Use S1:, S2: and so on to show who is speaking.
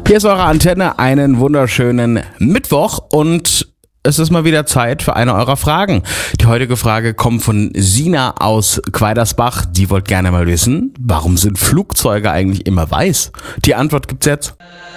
S1: Hier ist eure Antenne, einen wunderschönen Mittwoch und es ist mal wieder Zeit für eine eurer Fragen. Die heutige Frage kommt von Sina aus Quaidersbach. Die wollte gerne mal wissen, warum sind Flugzeuge eigentlich immer weiß? Die Antwort gibt's jetzt.